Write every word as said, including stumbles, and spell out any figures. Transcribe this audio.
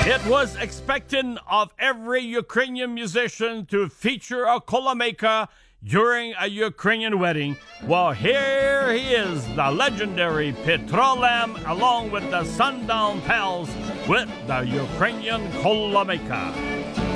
It was expected of every Ukrainian musician to feature a Kolomeyka during a Ukrainian wedding. Well, here he is, the legendary Petrolem, along with the Sundown Pals with the Ukrainian Kolomeyka.